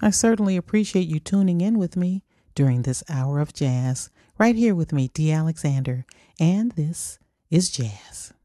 I certainly appreciate you tuning in with me during this hour of jazz, right here with me, D. Alexander, and this is Jazz.